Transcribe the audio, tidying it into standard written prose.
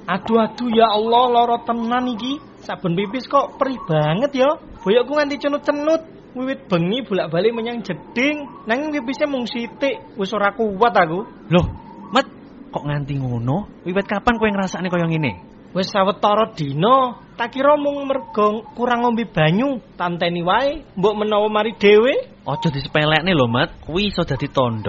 Aduh ya Allah, lara tenan iki. Saben pipis kok perih banget ya. Boyokku nganti cenut-cenut. Wiwit bengi bolak-balik menyang jeding, nanging pipisnya mung sithik. Wis ora kuat aku. Loh, Mat, kok nganti ngono? Wiwit kapan kowe ngrasakne kaya ngene? Wis sawetara dina, tak kira mung mergo kurang ngombe banyu. Tanteni wae, mbok menawa mari dhewe. Aja disepelekne lho, Mat. Kuwi iso dadi tandha